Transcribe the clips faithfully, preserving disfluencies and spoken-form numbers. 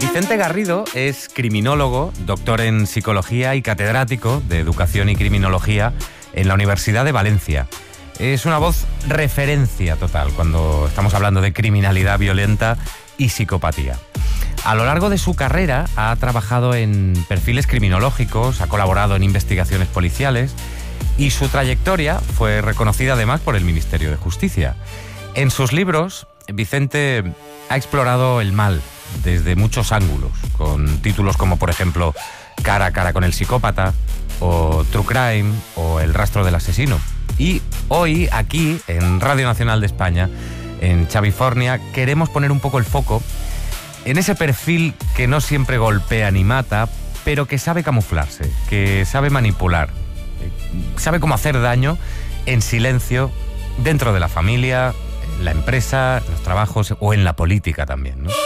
Vicente Garrido es criminólogo, doctor en psicología y catedrático de educación y criminología en la Universidad de Valencia. Es una voz referencia total cuando estamos hablando de criminalidad violenta y psicopatía. A lo largo de su carrera ha trabajado en perfiles criminológicos, ha colaborado en investigaciones policiales y su trayectoria fue reconocida además por el Ministerio de Justicia. En sus libros, Vicente ha explorado el mal desde muchos ángulos, con títulos como, por ejemplo, Cara a cara con el psicópata, o True Crime, o El rastro del asesino. Y hoy, aquí, en Radio Nacional de España, en Chavifornia, queremos poner un poco el foco en ese perfil que no siempre golpea ni mata, pero que sabe camuflarse, que sabe manipular, sabe cómo hacer daño en silencio dentro de la familia, en la empresa, en los trabajos o en la política también, ¿no?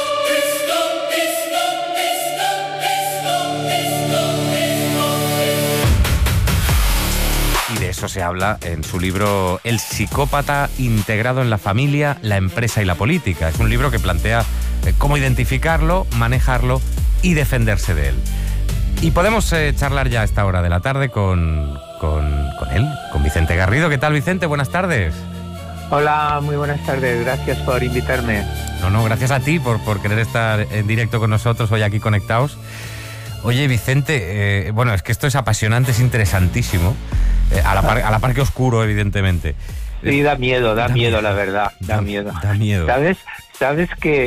Y de eso se habla en su libro El psicópata integrado en la familia, la empresa y la política. Es un libro que plantea cómo identificarlo, manejarlo y defenderse de él. Y podemos eh, charlar ya a esta hora de la tarde con, con, con él, con Vicente Garrido. ¿Qué tal, Vicente? Buenas tardes. Hola, muy buenas tardes. Gracias por invitarme. No, no, gracias a ti por, por querer estar en directo con nosotros hoy aquí conectados. Oye, Vicente, eh, bueno, es que esto es apasionante, es interesantísimo. Eh, a, la par, a la par que oscuro, evidentemente. Sí, da miedo, da, da miedo, miedo, la verdad, da, da miedo. Da miedo. ¿Sabes? ¿Sabes que,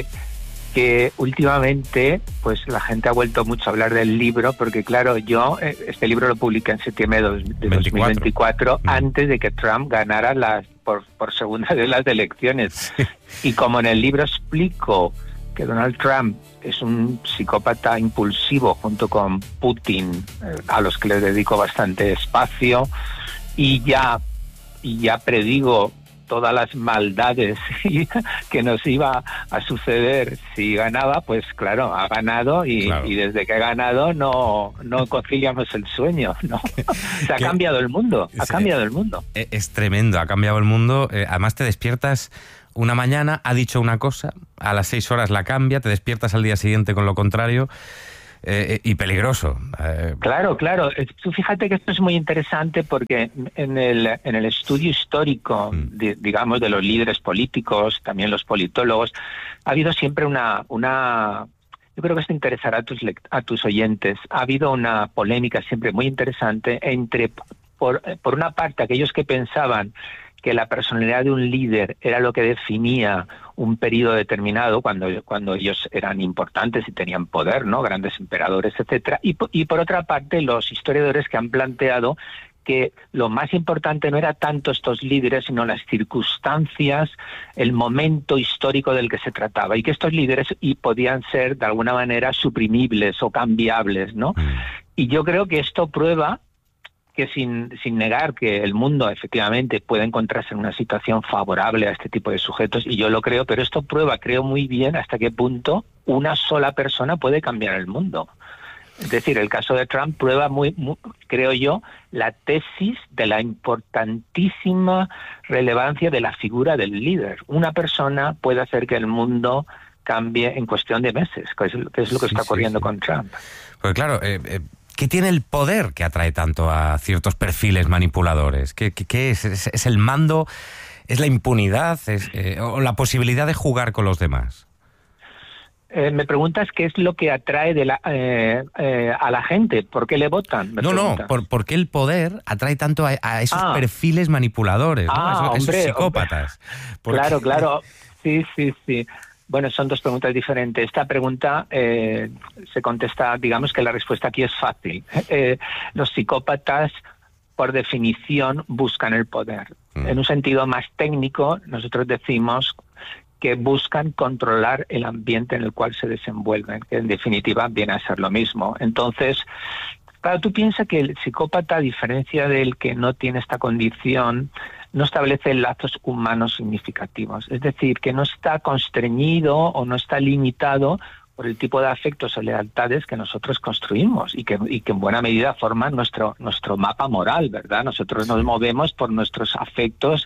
que últimamente pues la gente ha vuelto mucho a hablar del libro? Porque claro, yo este libro lo publiqué en septiembre de dos mil veinticuatro, mm. antes de que Trump ganara las por, por segunda vez las elecciones. Sí. Y como en el libro explico que Donald Trump es un psicópata impulsivo junto con Putin, eh, a los que le dedico bastante espacio, y ya, y ya predigo todas las maldades que nos iba a suceder si ganaba, pues claro, ha ganado y, claro. y desde que ha ganado no, no conciliamos el sueño, ¿no? Se ha cambiado el mundo, ha cambiado el mundo. Es tremendo, ha cambiado el mundo. Eh, además te despiertas una mañana, ha dicho una cosa, a las seis horas la cambia, te despiertas al día siguiente con lo contrario. Eh, y peligroso. Eh, claro, claro. Tú fíjate que esto es muy interesante porque en el, en el estudio histórico, mm. de, digamos, de los líderes políticos, también los politólogos, ha habido siempre una... una yo creo que esto interesará a tus, a tus oyentes. Ha habido una polémica siempre muy interesante entre, por, por una parte, aquellos que pensaban que la personalidad de un líder era lo que definía un periodo determinado cuando, cuando ellos eran importantes y tenían poder, ¿no? Grandes emperadores, etcétera. Y, y por otra parte, los historiadores que han planteado que lo más importante no era tanto estos líderes, sino las circunstancias, el momento histórico del que se trataba, y que estos líderes y podían ser, de alguna manera, suprimibles o cambiables, ¿no? Y yo creo que esto prueba que sin, sin negar que el mundo efectivamente puede encontrarse en una situación favorable a este tipo de sujetos, y yo lo creo, pero esto prueba, creo muy bien, hasta qué punto una sola persona puede cambiar el mundo. Es decir, el caso de Trump prueba, muy, muy creo yo, la tesis de la importantísima relevancia de la figura del líder. Una persona puede hacer que el mundo cambie en cuestión de meses, que es, que es lo que sí, está ocurriendo sí, sí. con Trump. Pues claro, eh, eh... ¿qué tiene el poder que atrae tanto a ciertos perfiles manipuladores? ¿Qué, qué, qué es? es? ¿Es el mando? ¿Es la impunidad? ¿Es, eh, ¿O la posibilidad de jugar con los demás? Eh, me preguntas qué es lo que atrae de la, eh, eh, a la gente. ¿Por qué le votan? No, preguntas. no, por, ¿por qué el poder atrae tanto a, a esos ah. perfiles manipuladores? ¿no? Ah, a esos, hombre, esos psicópatas. Hombre. Claro, claro. Sí, sí, sí. Bueno, son dos preguntas diferentes. Esta pregunta eh, se contesta, digamos que la respuesta aquí es fácil. Eh, los psicópatas, por definición, buscan el poder. Mm. En un sentido más técnico, nosotros decimos que buscan controlar el ambiente en el cual se desenvuelven, que en definitiva viene a ser lo mismo. Entonces, claro, tú piensas que el psicópata, a diferencia del que no tiene esta condición, no establece lazos humanos significativos. Es decir, que no está constreñido o no está limitado por el tipo de afectos o lealtades que nosotros construimos y que, y que en buena medida forman nuestro, nuestro mapa moral, ¿verdad? Nosotros nos movemos por nuestros afectos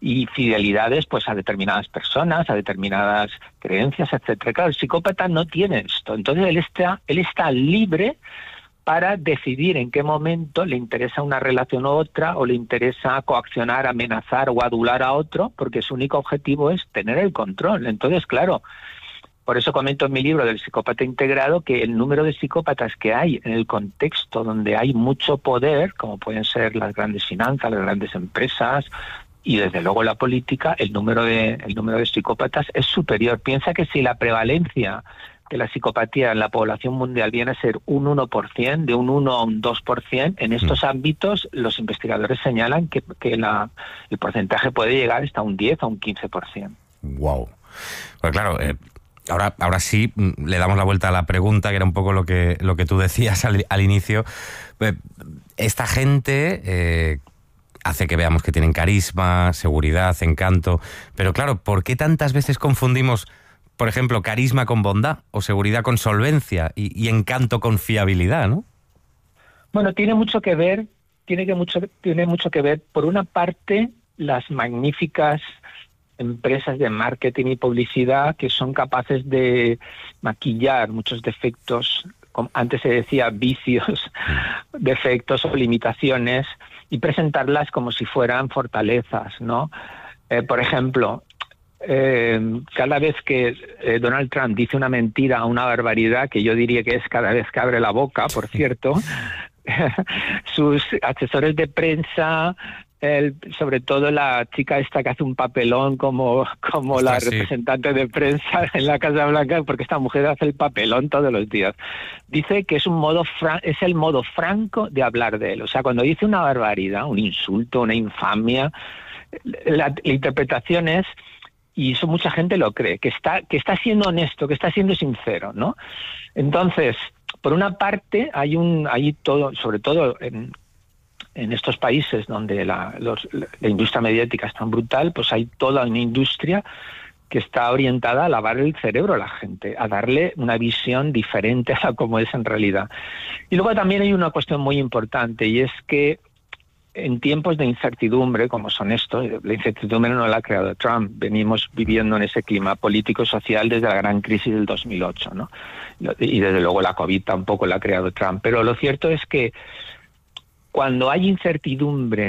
y fidelidades pues a determinadas personas, a determinadas creencias, etcétera. Claro, el psicópata no tiene esto, entonces él está, él está libre para decidir en qué momento le interesa una relación u otra, o le interesa coaccionar, amenazar o adular a otro, porque su único objetivo es tener el control. Entonces, claro, por eso comento en mi libro del psicópata integrado que el número de psicópatas que hay en el contexto donde hay mucho poder, como pueden ser las grandes finanzas, las grandes empresas y desde luego la política, el número de, el número de psicópatas es superior. Piensa que si la prevalencia de la psicopatía en la población mundial viene a ser un uno por ciento, de un uno a un dos por ciento, en estos ámbitos los investigadores señalan que, que la, el porcentaje puede llegar hasta un diez a un quince por ciento. Wow. Pues claro, eh, ahora, ahora sí le damos la vuelta a la pregunta, que era un poco lo que, lo que tú decías al, al inicio. Eh, esta gente eh, hace que veamos que tienen carisma, seguridad, encanto, pero claro, ¿por qué tantas veces confundimos, por ejemplo, carisma con bondad, o seguridad con solvencia, y, y encanto con fiabilidad, ¿no? Bueno, tiene mucho que ver, tiene que mucho, tiene mucho que ver, por una parte, las magníficas empresas de marketing y publicidad que son capaces de maquillar muchos defectos, como antes se decía, vicios, defectos o limitaciones, y presentarlas como si fueran fortalezas, ¿no? Eh, por ejemplo, Eh, cada vez que eh, Donald Trump dice una mentira, una barbaridad, que yo diría que es cada vez que abre la boca, por cierto, sus asesores de prensa, el, sobre todo la chica esta que hace un papelón como, como Ostras, la sí. representante de prensa en la Casa Blanca, porque esta mujer hace el papelón todos los días, dice que es un modo fran- es el modo franco de hablar de él. O sea, cuando dice una barbaridad, un insulto, una infamia, la, la interpretación es, y eso mucha gente lo cree, que está, que está siendo honesto, que está siendo sincero, ¿no? Entonces, por una parte, hay un, hay todo, sobre todo en, en estos países donde la, los, la industria mediática es tan brutal, pues hay toda una industria que está orientada a lavar el cerebro a la gente, a darle una visión diferente a cómo es en realidad. Y luego también hay una cuestión muy importante, y es que en tiempos de incertidumbre, como son estos, la incertidumbre no la ha creado Trump, venimos viviendo en ese clima político y social desde la gran crisis del dos mil ocho, ¿no? Y desde luego la COVID tampoco la ha creado Trump, pero lo cierto es que cuando hay incertidumbre